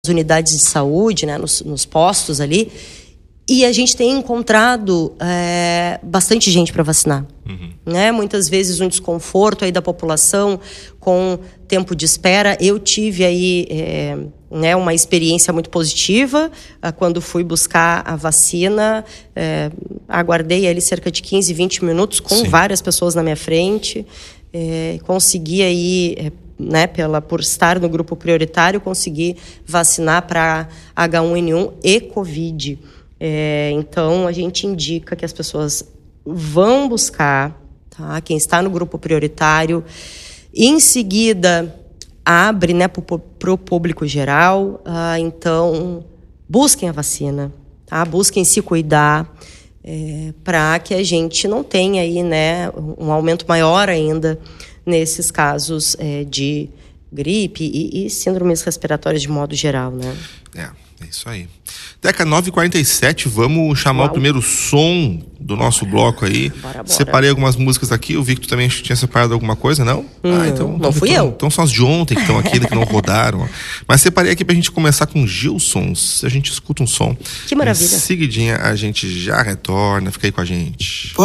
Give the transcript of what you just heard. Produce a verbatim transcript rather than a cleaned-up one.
unidades de saúde, né, nos, nos postos ali, e a gente tem encontrado é, bastante gente para vacinar. Uhum. Né? Muitas vezes um desconforto aí da população com tempo de espera. Eu tive aí é, né, uma experiência muito positiva ah, quando fui buscar a vacina. É, aguardei ali cerca de quinze, vinte minutos com Sim. várias pessoas na minha frente. É, consegui aí... É, Né, pela, por estar no grupo prioritário, conseguir vacinar para H um N um e Covid. É, então, a gente indica que as pessoas vão buscar, tá? Quem está no grupo prioritário. Em seguida, abre, né, para o público geral. Ah, então, busquem a vacina, tá? Busquem se cuidar, é, para que a gente não tenha aí, né, um aumento maior ainda nesses casos é, de gripe e, e síndromes respiratórias de modo geral, né? É, é isso aí. Deca, nove e quarenta e sete, vamos chamar Uau. o primeiro som do nosso bora. bloco aí. Bora, bora. Separei algumas músicas aqui, eu vi que tu também tinha separado alguma coisa, não? Hum, ah, então, não então fui então, eu. Então são as de ontem que estão aqui, que não rodaram. Mas separei aqui pra gente começar com Gilsons. A gente escuta um som. Que maravilha. Em seguidinha a gente já retorna, fica aí com a gente.